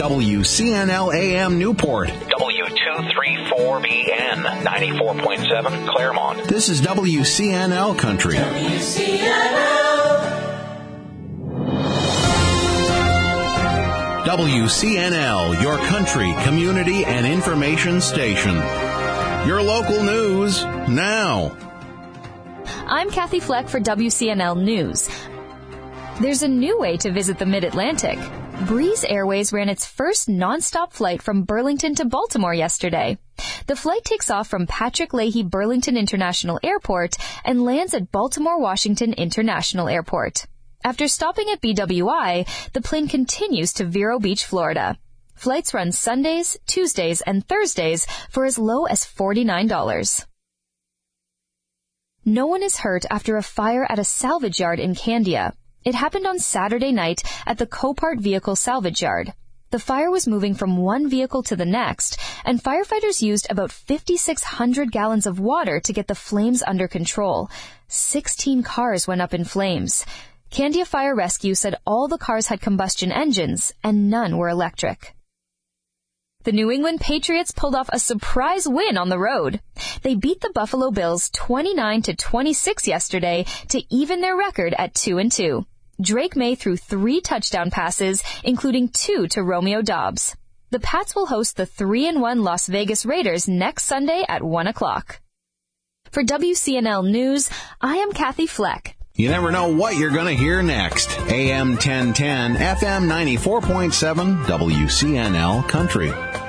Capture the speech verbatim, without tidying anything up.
W C N L A M Newport. W two three four B N, ninety-four point seven Claremont. This is W C N L Country. W C N L. W C N L, your country, community, and information station. Your local news now. I'm Kathy Fleck for W C N L News. There's a new way to visit the Mid-Atlantic. Breeze Airways ran its first nonstop flight from Burlington to Baltimore yesterday. The flight takes off from Patrick Leahy Burlington International Airport and lands at Baltimore Washington International Airport. After stopping at B W I, the plane continues to Vero Beach, Florida. Flights run Sundays, Tuesdays, and Thursdays for as low as forty-nine dollars. No one is hurt after a fire at a salvage yard in Candia. It happened on Saturday night at the Copart Vehicle Salvage Yard. The fire was moving from one vehicle to the next, and firefighters used about fifty-six hundred gallons of water to get the flames under control. sixteen cars went up in flames. Candia Fire Rescue said all the cars had combustion engines, and none were electric. The New England Patriots pulled off a surprise win on the road. They beat the Buffalo Bills twenty-nine to twenty-six yesterday to even their record at two and two. Drake May threw three touchdown passes, including two to Romeo Doubs. The Pats will host the three and one Las Vegas Raiders next Sunday at one o'clock. For W C N L News, I am Kathy Fleck. You never know what you're going to hear next. A M ten ten, F M ninety-four point seven, W C N L Country.